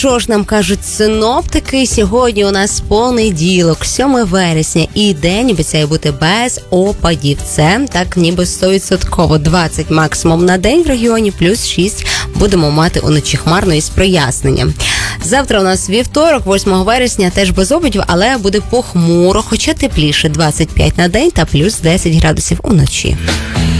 що ж нам кажуть синоптики, сьогодні у нас понеділок, 7 вересня, і день обіцяє бути без опадів. Це так ніби 100%. 20 максимум на день в регіоні, плюс 6 будемо мати уночі хмарно із проясненням. Завтра у нас вівторок, 8 вересня, теж без опадів, але буде похмуро, хоча тепліше, 25 на день та плюс 10 градусів уночі.